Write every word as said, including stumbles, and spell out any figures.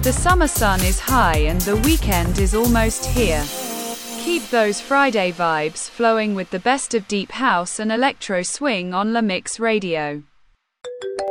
The summer sun is high and the weekend is almost here. Keep those Friday vibes flowing with the best of deep house and electro swing on La Mix Radio.